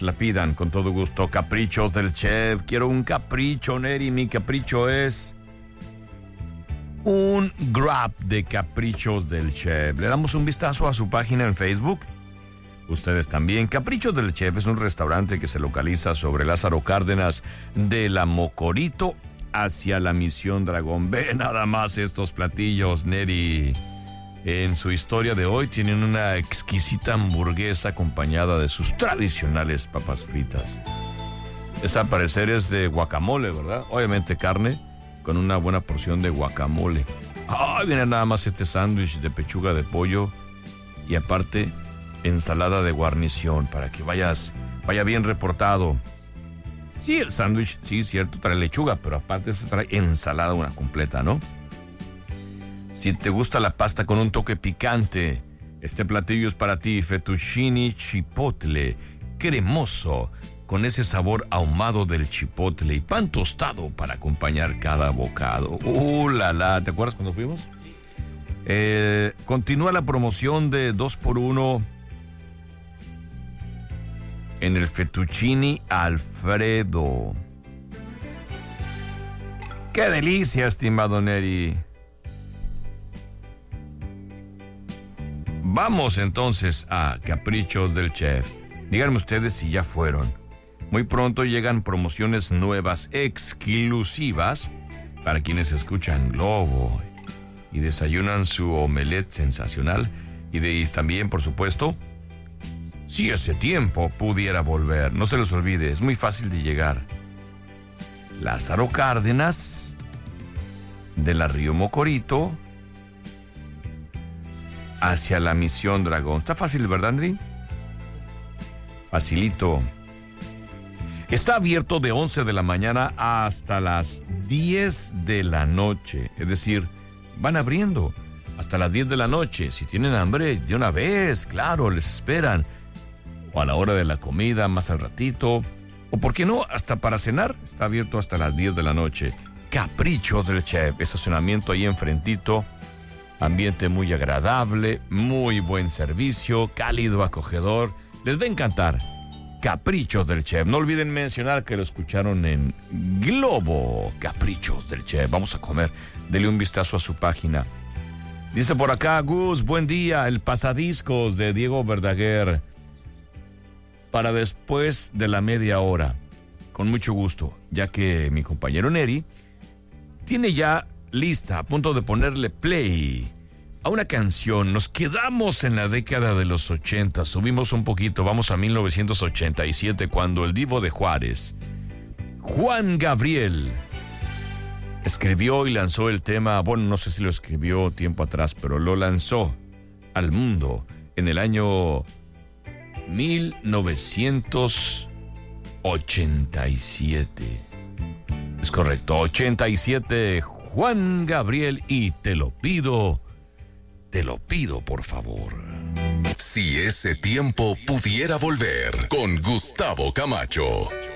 la pidan con todo gusto. Caprichos del chef. Quiero un capricho, Neri. Mi capricho es un grab de caprichos del chef. Le damos un vistazo a su página en Facebook. Ustedes también. Caprichos del Chef es un restaurante que se localiza sobre Lázaro Cárdenas de la Mocorito hacia la Misión Dragón. Ve nada más estos platillos, Neri. En su historia de hoy tienen una exquisita hamburguesa acompañada de sus tradicionales papas fritas. Esa al parecer es de guacamole, ¿verdad? Obviamente carne con una buena porción de guacamole. Viene nada más este sándwich de pechuga de pollo y aparte ensalada de guarnición para que vaya bien reportado. Sí, el sándwich, sí, cierto, trae lechuga, pero aparte se trae ensalada una completa, ¿no? Si te gusta la pasta con un toque picante, este platillo es para ti. Fettuccine chipotle, cremoso, con ese sabor ahumado del chipotle y pan tostado para acompañar cada bocado. La la, ¿te acuerdas cuando fuimos? Continúa la promoción de 2x1 en el Fettuccine Alfredo. ¡Qué delicia, estimado Neri! Vamos entonces a Caprichos del Chef. Díganme ustedes si ya fueron. Muy pronto llegan promociones nuevas, exclusivas, para quienes escuchan Globo y desayunan su omelette sensacional. Y también, por supuesto, si ese tiempo pudiera volver. No se les olvide, es muy fácil de llegar. Lázaro Cárdenas, de la Río Mocorito, hacia la Misión Dragón. Está fácil, ¿verdad, Andri? Facilito. Está abierto de 11 de la mañana hasta las 10 de la noche. Es decir, van abriendo hasta las 10 de la noche. Si tienen hambre, de una vez, claro, les esperan. O a la hora de la comida, más al ratito. O, ¿por qué no? Hasta para cenar. Está abierto hasta las 10 de la noche. Caprichos del Chef. Estacionamiento ahí enfrentito. Ambiente muy agradable, muy buen servicio, cálido, acogedor. Les va a encantar. Caprichos del Chef. No olviden mencionar que lo escucharon en Globo. Caprichos del Chef. Vamos a comer. Dele un vistazo a su página. Dice por acá, Gus, buen día. El pasadiscos de Diego Verdaguer. Para después de la media hora. Con mucho gusto, ya que mi compañero Neri tiene ya lista, a punto de ponerle play a una canción. Nos quedamos en la década de los 80, subimos un poquito, vamos a 1987, cuando el divo de Juárez, Juan Gabriel, escribió y lanzó el tema. Bueno, no sé si lo escribió tiempo atrás, pero lo lanzó al mundo en el año 1987. Es correcto, 87, Juan Gabriel, y te lo pido por favor. Si ese tiempo pudiera volver, con Gustavo Camacho.